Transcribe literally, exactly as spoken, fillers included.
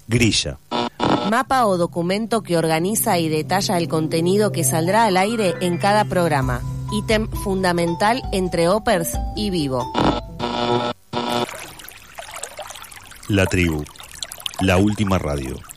Grilla. Mapa o documento que organiza y detalla el contenido que saldrá al aire en cada programa. Ítem fundamental entre Opers y Vivo. La Tribu, la última radio.